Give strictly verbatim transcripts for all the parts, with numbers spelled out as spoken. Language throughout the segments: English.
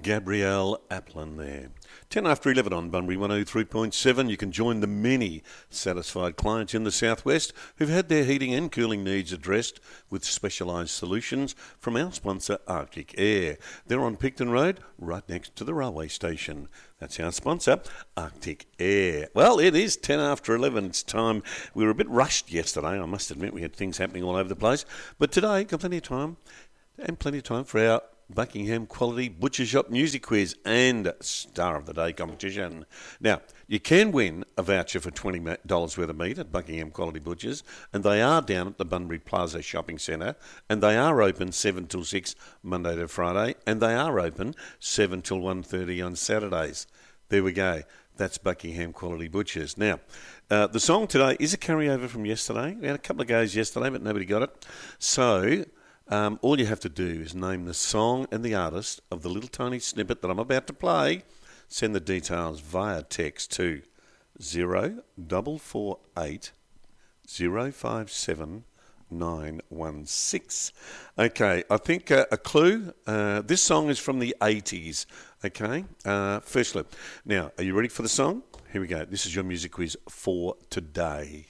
Gabrielle Applin there. ten after eleven on Bunbury one oh three point seven. You can join the many satisfied clients in the southwest who've had their heating and cooling needs addressed with specialised solutions from our sponsor Arctic Air. They're on Picton Road, right next to the railway station. That's our sponsor, Arctic Air. Well, it is ten after eleven. It's time. We were a bit rushed yesterday, I must admit. We had things happening all over the place. But today, got plenty of time, and plenty of time for our Buckingham Quality Butcher Shop Music Quiz and Star of the Day competition. Now, you can win a voucher for twenty dollars worth of meat at Buckingham Quality Butchers, and they are down at the Bunbury Plaza Shopping Centre, and they are open seven till six Monday to Friday, and they are open seven till one thirty on Saturdays. There we go. That's Buckingham Quality Butchers. Now, uh, the song today is a carryover from yesterday. We had a couple of goes yesterday, but nobody got it. So Um, all you have to do is name the song and the artist of the little tiny snippet that I'm about to play. Send the details via text to zero four four eight zero five seven nine one six. Okay, I think uh, a clue. Uh, this song is from the eighties. Okay, uh, first clue. Now, are you ready for the song? Here we go. This is your music quiz for today.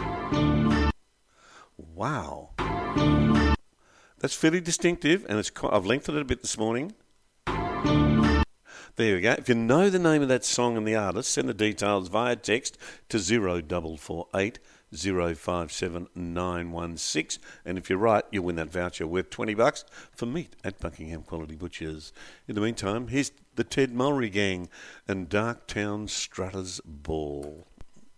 Wow. That's fairly distinctive, and it's I've lengthened it a bit this morning. There we go. If you know the name of that song and the artist, send the details via text to zero four four eight zero five seven nine one six. And if you're right, you'll win that voucher worth twenty bucks for meat at Buckingham Quality Butchers. In the meantime, here's the Ted Mulry Gang and Darktown Strutters Ball.